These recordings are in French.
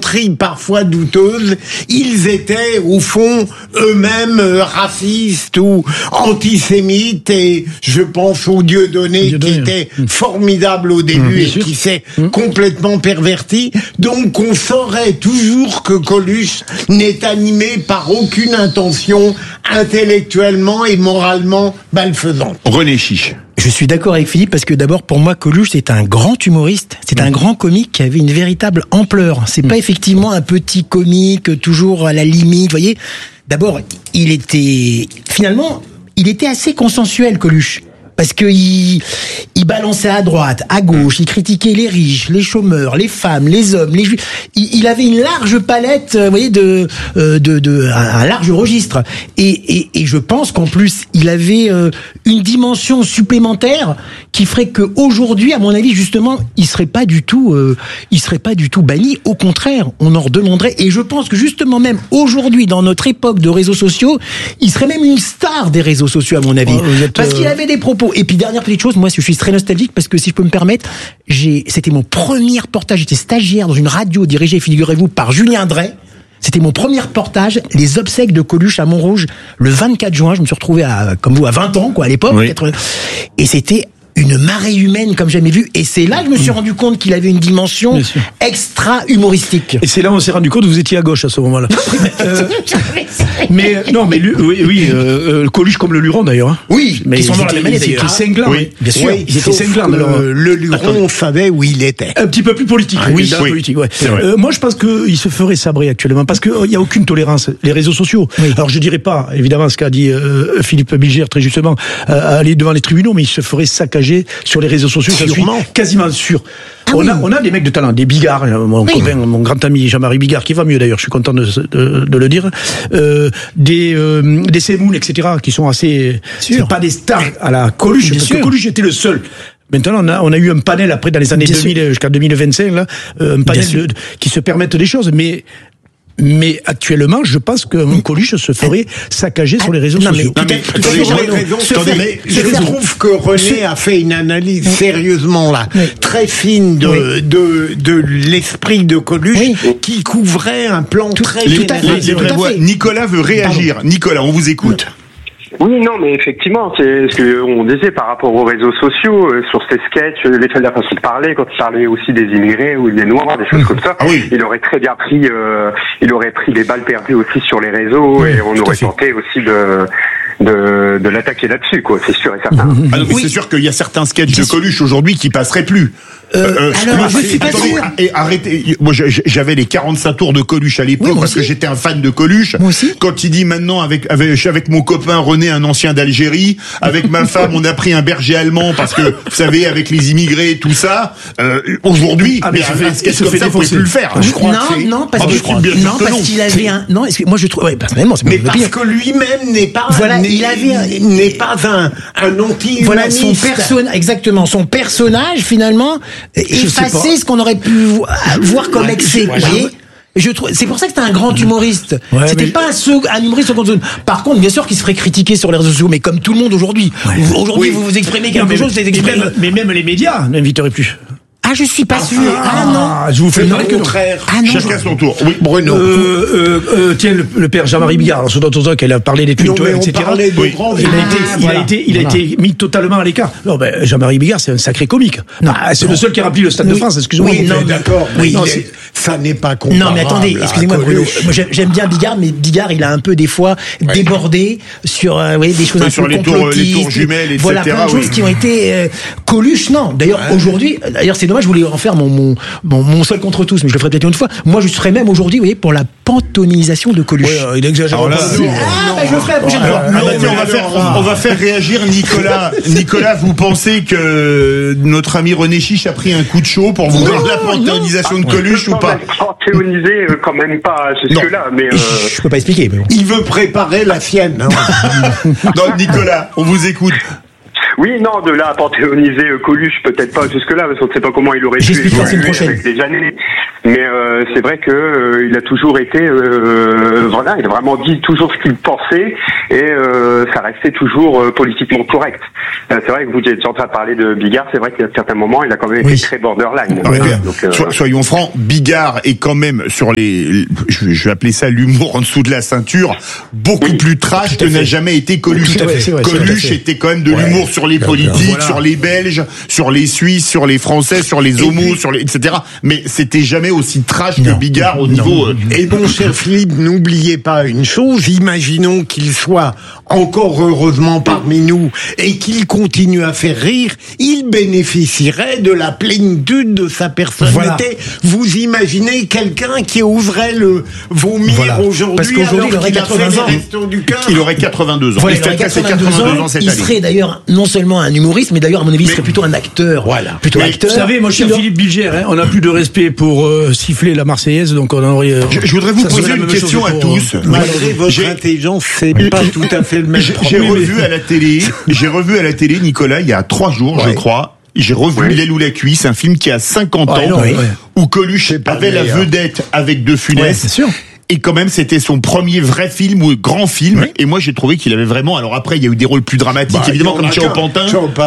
plaisanteries parfois douteuses, ils étaient au fond eux-mêmes racistes ou antisémites, et je pense au Dieudonné qui était formidable au début et qui s'est complètement perverti. Donc on saurait toujours que Coluche n'est animé par aucune intention intellectuellement et moralement malfaisante. René Chiche. Je suis d'accord avec Philippe parce que d'abord pour moi Coluche c'est un grand humoriste, c'est un grand comique qui avait une véritable ampleur. C'est pas effectivement un petit comique toujours à la limite, vous voyez. D'abord, il était assez consensuel Coluche. Parce que il balançait à droite, à gauche, il critiquait les riches, les chômeurs, les femmes, les hommes, les juifs. Il avait une large palette, vous voyez, un large registre. Et je pense qu'en plus, il avait une dimension supplémentaire qui ferait que aujourd'hui, à mon avis, justement, il serait pas du tout banni. Au contraire, on en redemanderait. Et je pense que justement, même aujourd'hui, dans notre époque de réseaux sociaux, il serait même une star des réseaux sociaux, à mon avis. Parce qu'il avait des propos. Et puis dernière petite chose, moi je suis très nostalgique parce que si je peux me permettre, c'était mon premier reportage, j'étais stagiaire dans une radio dirigée, figurez-vous, par Julien Drey. C'était mon premier reportage, les obsèques de Coluche à Montrouge, le 24 juin, je me suis retrouvé comme vous à 20 ans quoi à l'époque, et c'était une marée humaine comme jamais vu, et c'est là que je me suis rendu compte qu'il avait une dimension extra humoristique. Et c'est là où on s'est rendu compte que vous étiez à gauche à ce moment-là. Coluche comme le Luron d'ailleurs. Hein. Oui, mais ils sont dans la même année d'ailleurs. Ils étaient cinglants, bien sûr. Ils étaient cinglants. Le Luron, on savait où il était. Un petit peu plus politique. Politique, ouais. Moi, je pense qu'il se ferait sabrer actuellement parce qu'il n'y a aucune tolérance. Les réseaux sociaux. Oui. Alors, je dirais pas, évidemment, ce qu'a dit Philippe Bilger très justement, aller devant les tribunaux, mais il se ferait saccager sur les réseaux sociaux, je suis quasiment sûr. On a des mecs de talent, des Bigards, mon copain, mon grand ami Jean-Marie Bigard, qui va mieux d'ailleurs, je suis content de le dire, des Semoun, etc., qui sont assez, c'est pas des stars à la Coluche, parce que Coluche était le seul. Maintenant, on a eu un panel après dans les années 2000 jusqu'à 2025, là, un panel qui se permettent des choses, mais actuellement, je pense que Coluche se ferait saccager sur les réseaux sociaux. Je trouve que René a fait une analyse sérieusement là, très fine de l'esprit de Coluche, qui couvrait un plan très général. Nicolas veut réagir. Nicolas, on vous écoute. Oui, non, mais effectivement, c'est ce qu'on disait par rapport aux réseaux sociaux, sur ces sketchs, les faits de la façon de parler, quand il parlait aussi des immigrés ou des noirs, des choses comme ça. Il aurait très bien pris les balles perdues aussi sur les réseaux, et on aurait tenté aussi de l'attaquer là-dessus, quoi. C'est sûr et certain. C'est sûr qu'il y a certains sketchs de Coluche aujourd'hui qui passeraient plus. Alors, je suis pas sûr. Et arrêtez. Moi, j'avais les 45 tours de Coluche à l'époque parce que j'étais un fan de Coluche. Moi aussi. Quand il dit maintenant avec mon copain René, un ancien d'Algérie, avec ma femme, on a pris un berger allemand parce que, vous savez, avec les immigrés, tout ça, aujourd'hui, mais un sketch comme ça, vous pouvez plus le faire. Je crois parce qu'il avait moi je trouve, personnellement, c'est mais parce que lui-même n'est pas, n'est pas un anti-humaniste. Voilà, son personnage, finalement, effacer ce qu'on aurait pu voir comme excès. Vous voyez ? C'est pour ça que c'était un grand humoriste. C'était pas un humoriste au zone. Par contre, bien sûr qu'il se ferait critiquer sur les réseaux sociaux, mais comme tout le monde aujourd'hui. Aujourd'hui, vous vous exprimez quelque chose, mais même les médias n'inviteraient plus. Ah, je suis pas sûr. Non. Je vous fais le contraire. Chacun son tour. Oui, Bruno. Tiens, le père Jean-Marie Bigard, alors, ce dont on qu'elle a parlé des Twitter, etc. Il a été mis totalement à l'écart. Non, Jean-Marie Bigard, c'est un sacré comique. C'est le seul qui a rempli le Stade de France, excusez-moi. Oui, non, d'accord. Ça n'est pas comparable. Non, mais attendez, excusez-moi, Bruno. Moi, j'aime bien Bigard, mais Bigard, il a un peu, des fois, débordé sur, des choses un peu complotistes. Les tours jumelles, etc. Voilà, plein de choses qui ont été, Coluche, non. D'ailleurs, aujourd'hui, c'est dommage, je voulais en faire mon seul contre tous, mais je le ferai peut-être une autre fois. Moi, je serais même aujourd'hui, vous voyez, pour la pantonisation de Coluche. Il exagère pas. Je le ferai la prochaine fois. On va faire réagir Nicolas. Nicolas, vous pensez que notre ami René Chiche a pris un coup de chaud pour vouloir la pantonisation de Coluche ou pas? Panthéoniser, quand même pas jusque-là, mais je peux pas expliquer, mais bon. Il veut préparer la sienne. Non, Nicolas, on vous écoute. Oui, non, de là à panthéoniser Coluche, peut-être pas jusque-là, parce qu'on ne sait pas comment il aurait pu évoluer avec les années. Mais c'est vrai que il a toujours été, voilà, il a vraiment dit toujours ce qu'il pensait et ça restait toujours politiquement correct. C'est vrai que vous êtes en train de parler de Bigard, c'est vrai qu'à certains moments, il a quand même été très borderline. Soyons francs, Bigard est quand même sur je vais appeler ça l'humour en dessous de la ceinture, beaucoup plus trash que n'a jamais été Coluche. Coluche était quand même de l'humour sur les politiques, sur les Belges, sur les Suisses, sur les Français, sur les homos, etc. Mais c'était jamais aussi trash que Bigard au niveau... Et bon, cher Philippe, n'oubliez pas une chose, imaginons qu'il soit encore heureusement parmi nous et qu'il continue à faire rire, il bénéficierait de la plénitude de sa personnalité. Vous imaginez quelqu'un qui oserait le vomir aujourd'hui, parce qu'aujourd'hui, alors qu'il a fait les Restos du Cœur. Il aurait 82 ans. Voilà, il aurait 82 ans cette année. Il serait d'ailleurs non seulement un humoriste, mais d'ailleurs, à mon avis, il serait plutôt un acteur. Voilà. Plutôt acteur. Vous savez, mon cher Philippe Bilger, on n'a plus de respect pour siffler la Marseillaise, donc on aurait... Je voudrais vous poser une question à tous. Malgré votre intelligence, c'est pas tout à fait le même problème. J'ai revu à la télé, Nicolas, il y a 3 jours, je crois. J'ai revu L'aile ou la cuisse, un film qui a 50 ans, où Coluche avait la vedette avec De Funès. C'est sûr. Et quand même, c'était son premier vrai film ou grand film. Oui. Et moi, j'ai trouvé qu'il avait vraiment... Alors après, il y a eu des rôles plus dramatiques, évidemment, comme Ciao Pantin.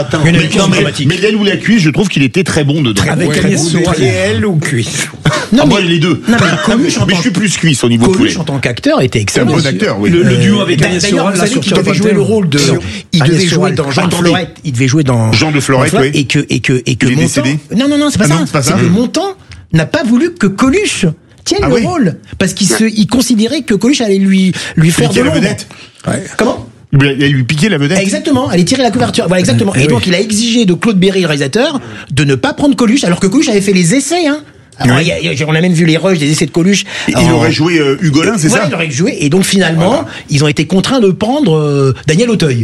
Mais L'aile ou la cuisse, je trouve qu'il était très bon dedans. Avec L'aile ou cuisse. Non, moi, les deux. Non, mais je suis plus cuisse au niveau poulet. Coluche, en tant qu'acteur, était excellent. C'est un bon acteur, oui. Le duo avec Agnès Soral, là, sur Ciao Pantin. Il devait jouer le rôle de... Il devait jouer dans Jean de Florette. Il devait jouer dans... Jean de Florette, oui. Et que il est décédé. Non, c'est pas ça. C'est que Montand n'a pas voulu que Coluche tienne le rôle, parce qu'il considérait que Coluche allait lui faire de l'ombre. Comment? Il allait lui piquer la vedette. Exactement, allait tirer la couverture. Voilà, exactement. Et donc, il a exigé de Claude Berry, le réalisateur, de ne pas prendre Coluche, alors que Coluche avait fait les essais, Alors, on a même vu les rushs des essais de Coluche. Il aurait joué Hugolin, c'est ça? Il aurait joué. Et donc, finalement, ils ont été contraints de prendre Daniel Auteuil.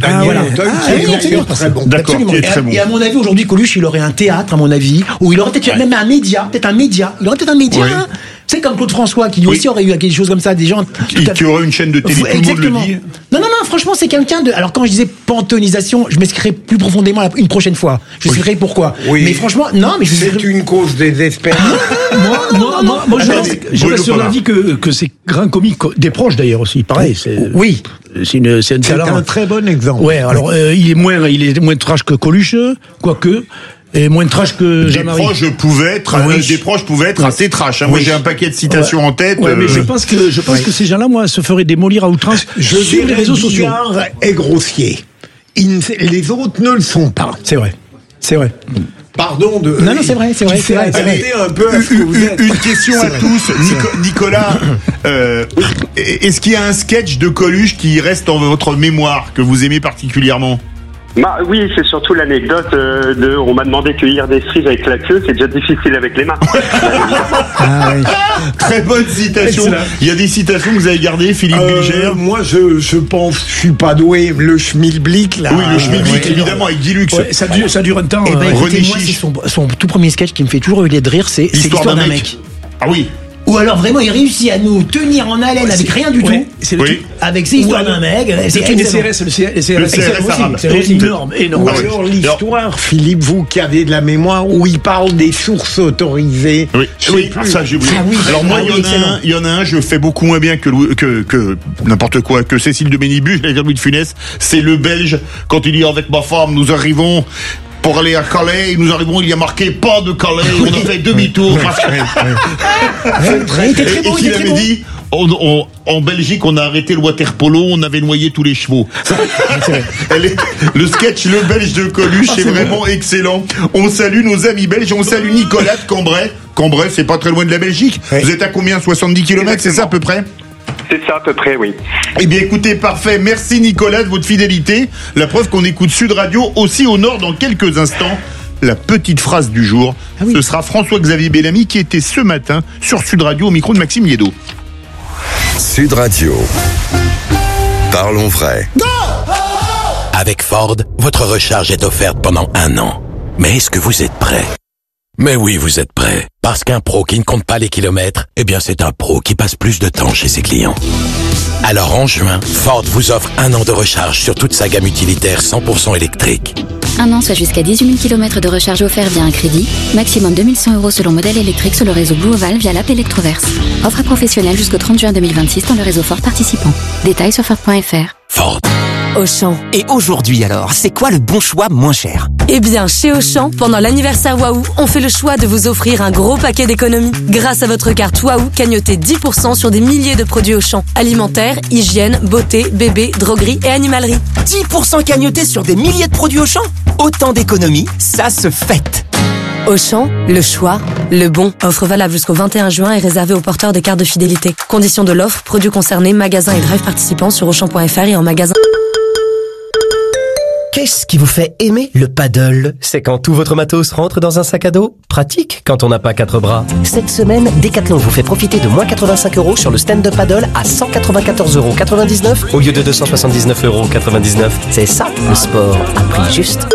Très bon. D'accord, et à mon avis, aujourd'hui, Coluche, il aurait un théâtre, à mon avis, où il aurait peut-être même un média. Il aurait peut-être un média, C'est comme Claude François, qui lui aussi aurait eu quelque chose comme ça, des gens... Qui aurait une chaîne de télé, tout le monde le dit. Non, franchement, c'est quelqu'un de... Alors, quand je disais panthéonisation, je m'expliquerai plus profondément une prochaine fois. Je expliquerai pourquoi. Oui. Mais franchement, c'est une cause désespérée. Moi, je reste sur l'avis que ces grands comiques, des proches d'ailleurs aussi, pareil. Oui. C'est un très bon exemple. Ouais, alors, il est moins trash que Coluche, quoique... Et moins trash que Jean-Marie. Des proches pouvaient être assez trash. Moi, j'ai un paquet de citations en tête. Mais je pense que ces gens-là, moi, se feraient démolir à outrance sur les réseaux sociaux. Bigard est grossier. Les autres ne le sont pas. C'est vrai. Pardon de... Non, c'est vrai. Allez, un peu une question à tous. Nicolas, est-ce qu'il y a un sketch de Coluche qui reste dans votre mémoire, que vous aimez particulièrement? Oui, c'est surtout l'anecdote on m'a demandé de cueillir des cerises avec la queue, c'est déjà difficile avec les mains. Très bonne citation. Excellent. Il y a des citations que vous avez gardées, Philippe Bilger? Moi, je pense, je suis pas doué. Le schmilblick, là. Oui, le schmilblick, évidemment, avec Guy Lux. Ça dure un temps. René Chiche. C'est son tout premier sketch qui me fait toujours hurler de rire, c'est l'histoire d'un mec. Ah oui. Ou alors vraiment il réussit à nous tenir en haleine avec rien du tout. Avec ses histoires d'un mec. C'est une CRS, le CRS arabe. C'est énorme. Ou alors l'histoire, Philippe, vous qui avez de la mémoire, où il parle des sources autorisées. Oui, ça j'ai oublié. Alors moi, il y en a un, je fais beaucoup moins bien que n'importe quoi, que Cécile de Bénibu, j'allais dire Louis de Funès. C'est le Belge, quand il dit avec ma femme, nous arrivons pour aller à Calais, nous arrivons, il y a marqué pas de Calais, on a fait demi-tour. Et qu'il avait dit, en Belgique, on a arrêté le water polo, on avait noyé tous les chevaux. Le sketch Le Belge de Coluche est vraiment excellent. On salue nos amis belges, on salue Nicolas de Cambrai. Cambrai, c'est pas très loin de la Belgique. Vous êtes à combien? 70 km, c'est ça à peu près? C'est ça à peu près, oui. Eh bien écoutez, parfait. Merci Nicolas de votre fidélité. La preuve qu'on écoute Sud Radio aussi au Nord dans quelques instants. La petite phrase du jour, ce sera François-Xavier Bellamy qui était ce matin sur Sud Radio au micro de Maxime Liédo. Sud Radio. Parlons vrai. Avec Ford, votre recharge est offerte pendant 1 an. Mais est-ce que vous êtes prêt? Mais oui, vous êtes prêts. Parce qu'un pro qui ne compte pas les kilomètres, eh bien c'est un pro qui passe plus de temps chez ses clients. Alors en juin, Ford vous offre 1 an de recharge sur toute sa gamme utilitaire 100% électrique. 1 an, soit jusqu'à 18 000 km de recharge offert via un crédit. Maximum 2100 € selon modèle électrique sur le réseau Blue Oval via l'app Electroverse. Offre à professionnels jusqu'au 30 juin 2026 dans le réseau Ford participant. Détails sur Ford.fr. Ford. Auchan. Et aujourd'hui alors, c'est quoi le bon choix moins cher? Eh bien, chez Auchan, pendant l'anniversaire Waouh, on fait le choix de vous offrir un gros paquet d'économies. Grâce à votre carte Waouh, cagnotez 10% sur des milliers de produits Auchan. Alimentaire, hygiène, beauté, bébé, droguerie et animalerie. 10% cagnotés sur des milliers de produits Auchan? Autant d'économies, ça se fête. Auchan, le choix, le bon. Offre valable jusqu'au 21 juin et réservée aux porteurs des cartes de fidélité. Conditions de l'offre, produits concernés, magasins et drive participants sur Auchan.fr et en magasin. Qu'est-ce qui vous fait aimer le paddle? C'est quand tout votre matos rentre dans un sac à dos? Pratique quand on n'a pas 4 bras. Cette semaine, Decathlon vous fait profiter de moins 85 € sur le stand-up paddle à 194,99 € au lieu de 279,99 €. C'est ça, le sport à prix juste.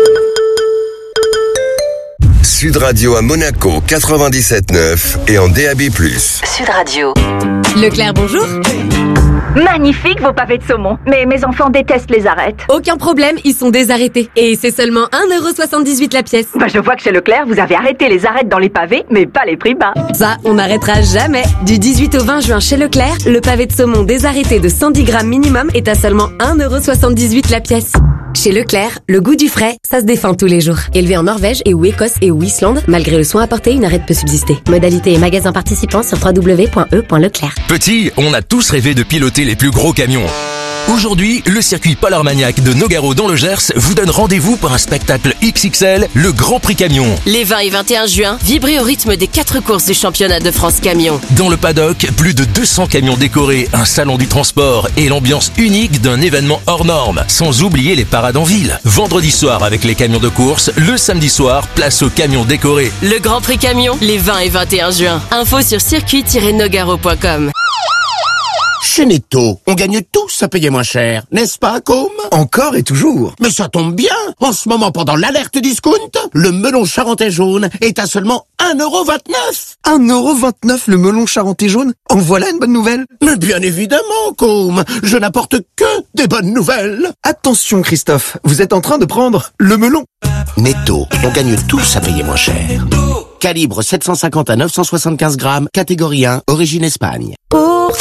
Sud Radio à Monaco 97.9 et en DAB+. Sud Radio. Leclerc, bonjour. Magnifique vos pavés de saumon. Mais mes enfants détestent les arêtes. Aucun problème, ils sont désarrêtés. Et c'est seulement 1,78 € la pièce. Je vois que chez Leclerc, vous avez arrêté les arêtes dans les pavés, mais pas les prix bas. Ça, on n'arrêtera jamais. Du 18 au 20 juin chez Leclerc, le pavé de saumon désarrêté de 110 grammes minimum est à seulement 1,78 € la pièce. Chez Leclerc, le goût du frais, ça se défend tous les jours. Élevé en Norvège et ou Écosse et ou Islande, malgré le soin apporté, une arête peut subsister. Modalité et magasin participants sur www.e.leclerc. Petit, on a tous rêvé de piloter les plus gros camions. Aujourd'hui, le circuit Polar Armagnac de Nogaro dans le Gers vous donne rendez-vous pour un spectacle XXL, le Grand Prix Camion. Les 20 et 21 juin, vibrez au rythme des 4 courses du championnat de France Camion. Dans le paddock, plus de 200 camions décorés, un salon du transport et l'ambiance unique d'un événement hors norme. Sans oublier les parades en ville. Vendredi soir avec les camions de course, le samedi soir, place aux camions décorés. Le Grand Prix Camion, les 20 et 21 juin. Info sur circuit-nogaro.com. Chez Netto, on gagne tous à payer moins cher, n'est-ce pas, Côme? Encore et toujours. Mais ça tombe bien. En ce moment, pendant l'alerte discount, le melon charentais jaune est à seulement 1,29 €. 1,29 € le melon charentais jaune? En voilà une bonne nouvelle. Mais bien évidemment, Côme. Je n'apporte que des bonnes nouvelles. Attention, Christophe. Vous êtes en train de prendre le melon. Netto, on gagne tous à payer moins cher. Calibre 750 à 975 grammes, catégorie 1, origine Espagne. Pour